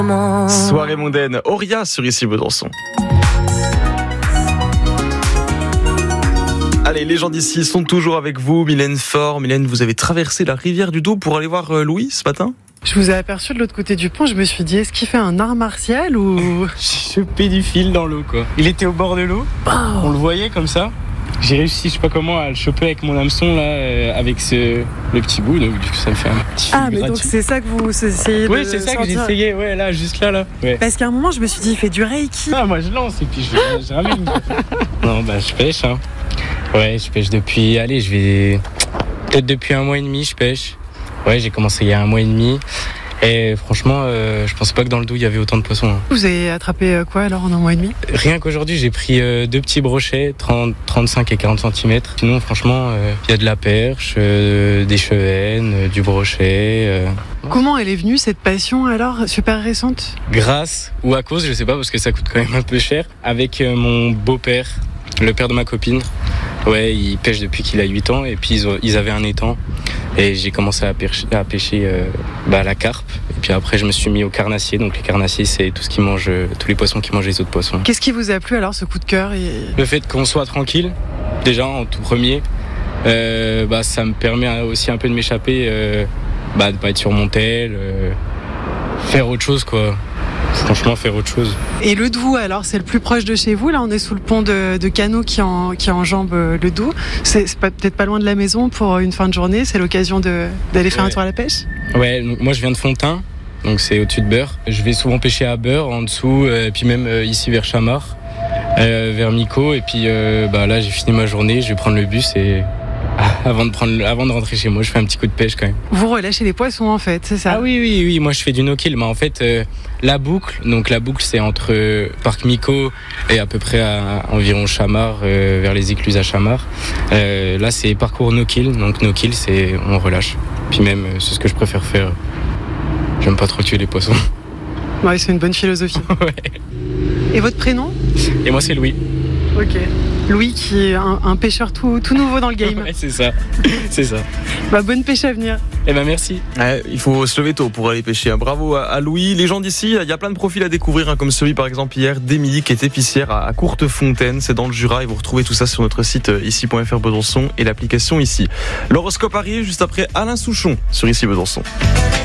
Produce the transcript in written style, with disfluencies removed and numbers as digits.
Soirée mondaine, Auria sur Ici Besançon. Allez, les gens d'ici sont toujours avec vous. Mylène Faure. Mylène, vous avez traversé la rivière du Doubs pour aller voir Louis ce matin ? Je vous ai aperçu de l'autre côté du pont, je me suis dit, est-ce qu'il fait un art martial ou... J'ai chopé du fil dans l'eau, quoi. Il était au bord de l'eau, on le voyait comme ça. J'ai réussi, je sais pas comment, à le choper avec mon hameçon, là, avec le petit bout, donc du coup ça me fait un petit fil gratuit. Donc c'est ça que vous essayez de Oui, c'est ça que j'ai essayé, ouais, là, juste là. Ouais. Parce qu'à un moment, je me suis dit, il fait du reiki. Ah, moi je lance et puis je ramène. Non, je pêche, hein. Ouais, je pêche depuis, peut-être depuis 1 mois et demi, je pêche. Ouais, j'ai commencé il y a 1 mois et demi. Et franchement, je pensais pas que dans le Doubs il y avait autant de poissons. Vous avez attrapé quoi alors en 1 mois et demi ? Rien qu'aujourd'hui, j'ai pris 2 petits brochets, 30, 35 et 40 cm. Sinon, franchement, il y a de la perche, des chevennes, du brochet. Comment elle est venue cette passion alors, super récente ? Grâce ou à cause, je sais pas, parce que ça coûte quand même un peu cher. Avec mon beau-père, le père de ma copine. Ouais, il pêche depuis qu'il a 8 ans et puis ils avaient un étang. Et j'ai commencé à pêcher la carpe. Et puis après, je me suis mis au carnassier. Donc les carnassiers, c'est tout ce qui mange, tous les poissons qui mangent les autres poissons. Qu'est-ce qui vous a plu alors, ce coup de cœur Le fait qu'on soit tranquille, déjà en tout premier, ça me permet aussi un peu de m'échapper, de pas être sur mon tel, faire autre chose, quoi. Franchement, faire autre chose. Et le Doubs, alors, c'est le plus proche de chez vous. Là, on est sous le pont de Canot qui enjambe le Doubs. C'est peut-être pas loin de la maison pour une fin de journée. C'est l'occasion d'aller faire un tour à la pêche. Ouais, moi je viens de Fontaine, donc c'est au-dessus de Beurre. Je vais souvent pêcher à Beurre, en dessous, et puis même ici vers Chamard, vers Mico. Et puis là, j'ai fini ma journée. Je vais prendre le bus et avant de rentrer chez moi, je fais un petit coup de pêche quand même. Vous relâchez les poissons en fait, c'est ça ? Ah oui, moi je fais du no-kill, mais en fait la boucle c'est entre Parc Mico et à peu près à environ Chamard, vers les écluses à Chamard. Là c'est parcours no-kill, donc no-kill c'est on relâche. Puis même c'est ce que je préfère faire. J'aime pas trop tuer les poissons. Ouais, c'est une bonne philosophie. Ouais. Et votre prénom ? Et moi c'est Louis. Ok. Louis qui est un pêcheur tout nouveau dans le game. Ouais, c'est ça. Bonne pêche à venir. Merci. Il faut se lever tôt pour aller pêcher. Bravo à Louis. Les gens d'ici, il y a plein de profils à découvrir, comme celui par exemple hier d'Émilie qui est épicière à Courtefontaine. C'est dans le Jura et vous retrouvez tout ça sur notre site ici.fr Besançon et l'application ici. L'horoscope arrive juste après Alain Souchon sur Ici Besançon.